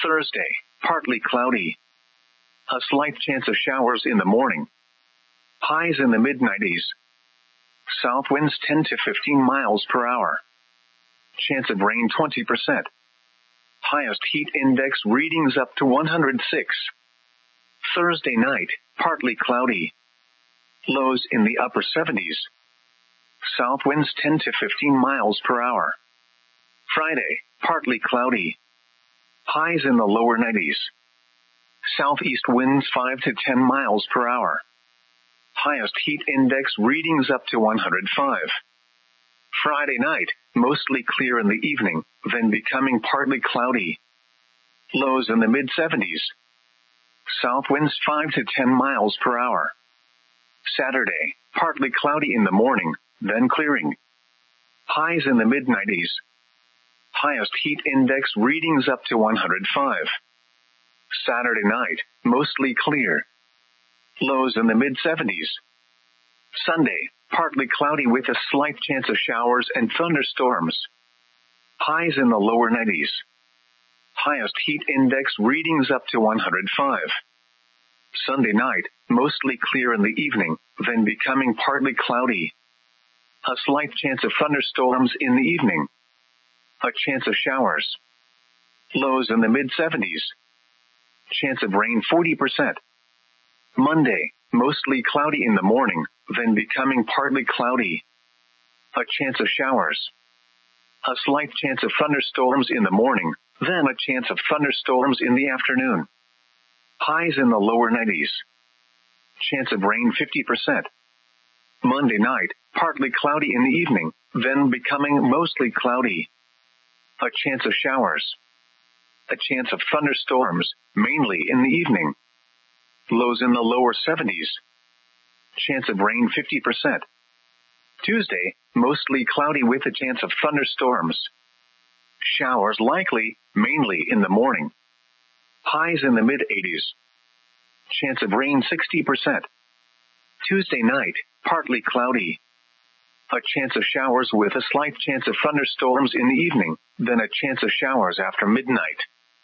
Thursday, partly cloudy. A slight chance of showers in the morning. Highs in the mid-90s. South winds 10 to 15 miles per hour. Chance of rain 20%. Highest heat index readings up to 106. Thursday night, partly cloudy. Lows in the upper 70s. South winds 10 to 15 miles per hour. Friday, partly cloudy. Highs in the lower 90s. Southeast winds 5 to 10 miles per hour. Highest heat index readings up to 105. Friday night, mostly clear in the evening, then becoming partly cloudy. Lows in the mid-70s. South winds 5 to 10 miles per hour. Saturday, partly cloudy in the morning, then clearing. Highs in the mid-90s. Highest heat index readings up to 105. Saturday night, mostly clear. Lows in the mid-70s. Sunday, partly cloudy with a slight chance of showers and thunderstorms. Highs in the lower 90s. Highest heat index readings up to 105. Sunday night, mostly clear in the evening, then becoming partly cloudy. A slight chance of thunderstorms in the evening. A chance of showers. Lows in the mid-70s. Chance of rain 40%. Monday, mostly cloudy in the morning, then becoming partly cloudy. A chance of showers. A slight chance of thunderstorms in the morning, then a chance of thunderstorms in the afternoon. Highs in the lower 90s. Chance of rain 50%. Monday night, partly cloudy in the evening, then becoming mostly cloudy. A chance of showers. A chance of thunderstorms, mainly in the evening. Lows in the lower 70s. Chance of rain 50%. Tuesday, mostly cloudy with a chance of thunderstorms. Showers likely, mainly in the morning. Highs in the mid-80s. Chance of rain 60%. Tuesday night, partly cloudy. A chance of showers with a slight chance of thunderstorms in the evening, then a chance of showers after midnight.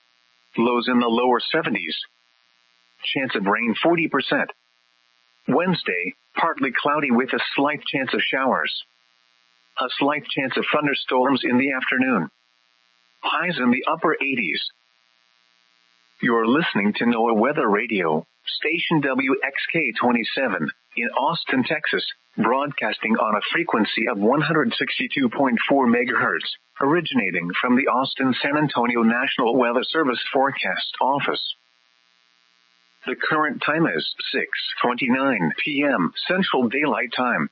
Lows in the lower 70s. Chance of rain 40%. Wednesday, partly cloudy with a slight chance of showers. A slight chance of thunderstorms in the afternoon. Highs in the upper 80s. You're listening to NOAA Weather Radio, station WXK-27, in Austin, Texas, broadcasting on a frequency of 162.4 MHz, originating from the Austin-San Antonio National Weather Service Forecast Office. The current time is 6:29 p.m. Central Daylight Time.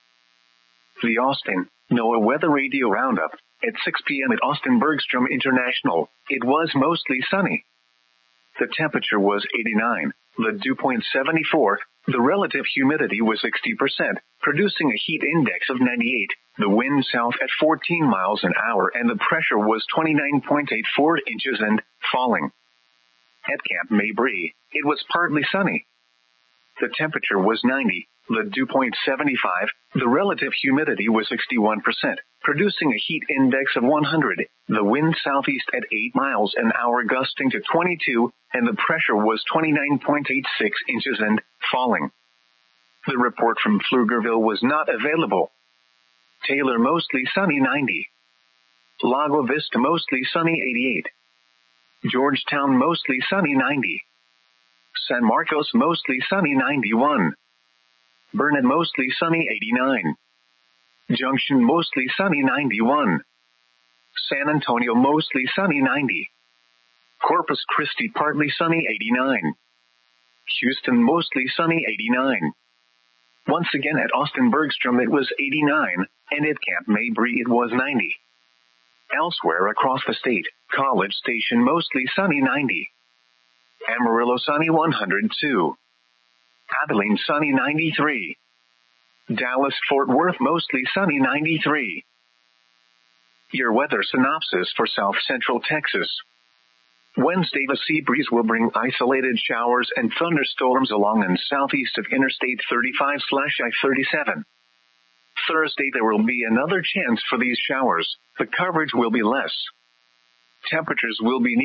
The Austin NOAA Weather Radio Roundup. At 6 p.m. at Austin Bergstrom International, it was mostly sunny. The temperature was 89, the dew point 74, the relative humidity was 60%, producing a heat index of 98, the wind south at 14 miles an hour, and the pressure was 29.84 inches and falling. At Camp Mabry, it was partly sunny. The temperature was 90, the dew point 75, the relative humidity was 61%, producing a heat index of 100, the wind southeast at 8 miles an hour gusting to 22, and the pressure was 29.86 inches and falling. The report from Pflugerville was not available. Taylor mostly sunny 90. Lago Vista mostly sunny 88. Georgetown mostly sunny 90. San Marcos mostly sunny 91. Burnet mostly sunny 89. Junction mostly sunny 91. San Antonio mostly sunny 90. Corpus Christi partly sunny 89. Houston mostly sunny 89. Once again at Austin Bergstrom it was 89, and at Camp Mabry it was 90. Elsewhere across the state, College Station mostly sunny 90. Amarillo sunny 102. Abilene sunny 93. Dallas Fort Worth mostly sunny 93. Your weather synopsis for South Central Texas. Wednesday, the sea breeze will bring isolated showers and thunderstorms along and southeast of Interstate 35/I-37. Thursday, there will be another chance for these showers. The coverage will be less. Temperatures will be